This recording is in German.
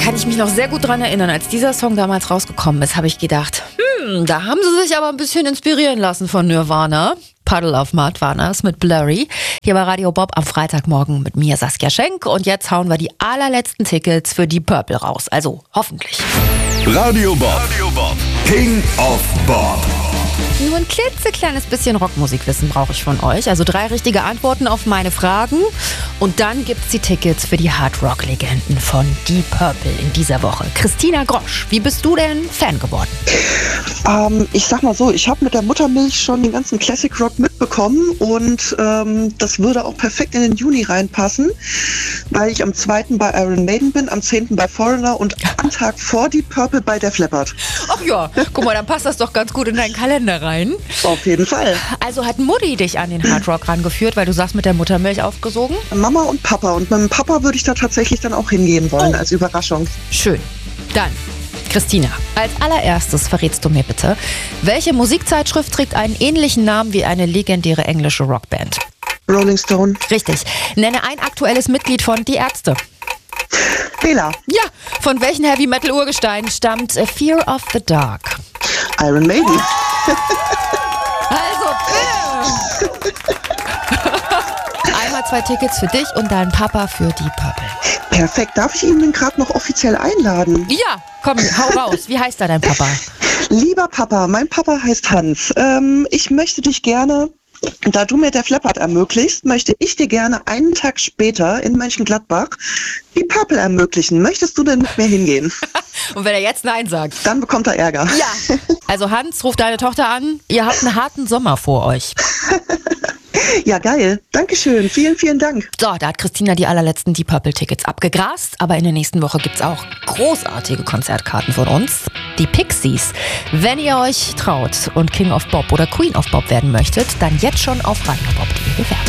kann ich mich noch sehr gut dran erinnern, als dieser Song damals rausgekommen ist, habe ich gedacht, da haben sie sich aber ein bisschen inspirieren lassen von Nirvana. Puddle of Mud war das mit Blurry. Hier bei Radio Bob am Freitagmorgen mit mir, Saskia Schenk. Und jetzt hauen wir die allerletzten Tickets für Deep Purple raus. Also hoffentlich. Radio Bob, King of Bob. Nur ein klitzekleines bisschen Rockmusikwissen brauche ich von euch. Also 3 richtige Antworten auf meine Fragen. Und dann gibt's die Tickets für die Hard-Rock-Legenden von Deep Purple in dieser Woche. Christina Grosch, wie bist du denn Fan geworden? Ich sag mal so, ich habe mit der Muttermilch schon den ganzen Classic Rock mitbekommen und das würde auch perfekt in den Juni reinpassen, weil ich am 2. bei Iron Maiden bin, am 10. bei Foreigner und am Tag vor Deep Purple bei Def Leppard. Ach ja, guck mal, dann passt das doch ganz gut in deinen Kalender rein. Auf jeden Fall. Also hat Mutti dich an den Hard Rock rangeführt, weil du sagst, mit der Muttermilch aufgesogen? Mama und Papa. Und mit dem Papa würde ich da tatsächlich dann auch hingehen wollen, als Überraschung. Schön. Dann, Christina, als allererstes verrätst du mir bitte, welche Musikzeitschrift trägt einen ähnlichen Namen wie eine legendäre englische Rockband? Rolling Stone. Richtig. Nenne ein aktuelles Mitglied von Die Ärzte. Bela. Ja, von welchen Heavy-Metal-Urgesteinen stammt Fear of the Dark? Iron Maiden. Also, einmal 2 Tickets für dich und deinen Papa für Deep Purple. Perfekt. Darf ich ihn denn gerade noch offiziell einladen? Ja, komm, hau raus. Wie heißt da dein Papa? Lieber Papa, mein Papa heißt Hans. Ich möchte dich gerne, da du mir Def Leppard ermöglicht, möchte ich dir gerne einen Tag später in Mönchengladbach die Purple ermöglichen. Möchtest du denn mit mir hingehen? Und wenn er jetzt Nein sagt? Dann bekommt er Ärger. Ja. Also Hans, ruf deine Tochter an. Ihr habt einen harten Sommer vor euch. Ja, geil. Dankeschön. Vielen, vielen Dank. So, da hat Christina die allerletzten Deep Purple-Tickets abgegrast. Aber in der nächsten Woche gibt's auch großartige Konzertkarten von uns. Die Pixies. Wenn ihr euch traut und King of Bob oder Queen of Bob werden möchtet, dann jetzt schon auf radiobob.de bewerben.